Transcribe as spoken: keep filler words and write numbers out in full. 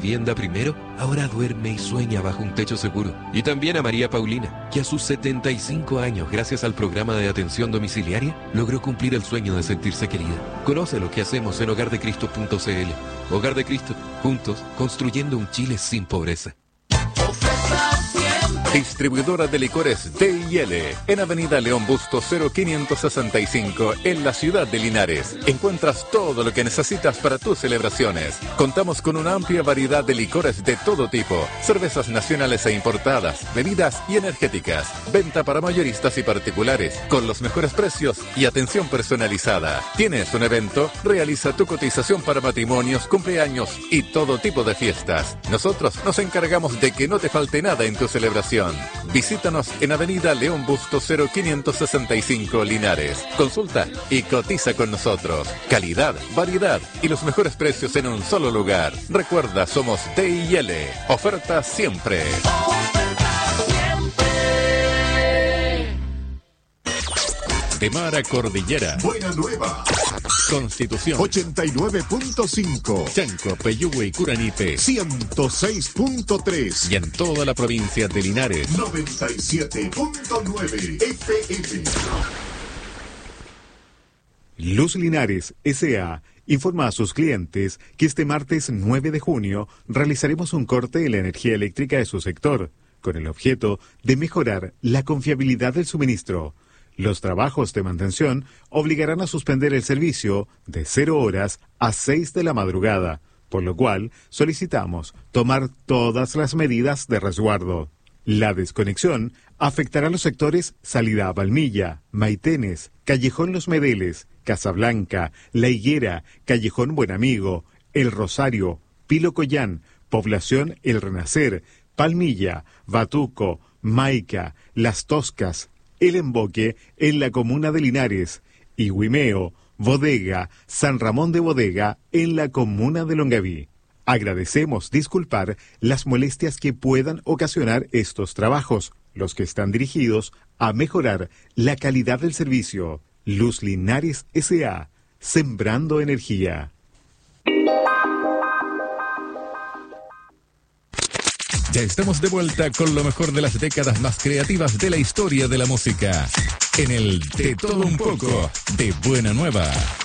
vivienda primero, ahora duerme y sueña bajo un techo seguro. Y también a María Paulina, que a sus setenta y cinco años, gracias al programa de atención domiciliaria, logró cumplir el sueño de sentirse querida. Conoce lo que hacemos en hogar de cristo punto c l. Hogar de Cristo, juntos, construyendo un Chile sin pobreza. Distribuidora de licores D y L, en Avenida León Bustos cero quinientos sesenta y cinco, en la ciudad de Linares. Encuentras todo lo que necesitas para tus celebraciones. Contamos con una amplia variedad de licores de todo tipo, cervezas nacionales e importadas, bebidas y energéticas. Venta para mayoristas y particulares, con los mejores precios y atención personalizada. ¿Tienes un evento? Realiza tu cotización para matrimonios, cumpleaños y todo tipo de fiestas. Nosotros nos encargamos de que no te falte nada en tu celebración. Visítanos en Avenida León Bustos cero quinientos sesenta y cinco, Linares. Consulta y cotiza con nosotros. Calidad, variedad y los mejores precios en un solo lugar. Recuerda, somos D y L. Oferta siempre. De mar a cordillera. Buena Nueva. Constitución. ochenta y nueve punto cinco. Chanco, Peyúgue y Curanipe. ciento seis punto tres. Y en toda la provincia de Linares. noventa y siete punto nueve F M. Luz Linares S A informa a sus clientes que este martes nueve de junio realizaremos un corte en la energía eléctrica de su sector, con el objeto de mejorar la confiabilidad del suministro. Los trabajos de mantención obligarán a suspender el servicio de cero horas a seis de la madrugada, por lo cual solicitamos tomar todas las medidas de resguardo. La desconexión afectará los sectores Salida a Palmilla, Maitenes, Callejón Los Medeles, Casablanca, La Higuera, Callejón Buen Amigo, El Rosario, Pilo Collán, Población El Renacer, Palmilla, Batuco, Maica, Las Toscas, El Emboque en la comuna de Linares y Huimeo, Bodega, San Ramón de Bodega en la comuna de Longaví. Agradecemos disculpar las molestias que puedan ocasionar estos trabajos, los que están dirigidos a mejorar la calidad del servicio. Luz Linares S A, sembrando energía. Ya estamos de vuelta con lo mejor de las décadas más creativas de la historia de la música. En el De Todo Un Poco de Buena Nueva.